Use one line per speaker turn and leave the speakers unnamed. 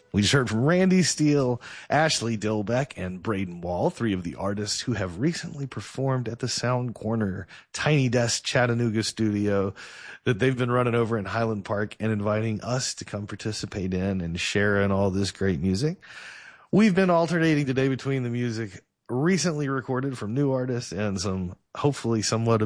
We just heard from Randy Steele, Ashley Dilbeck, and Braden Wall, three of the artists who have recently performed at the Sound Corner Tiny Desk Chattanooga studio that they've been running over in Highland Park and inviting us to come participate in and share in all this great music. We've been alternating today between the music recently recorded from new artists and some hopefully somewhat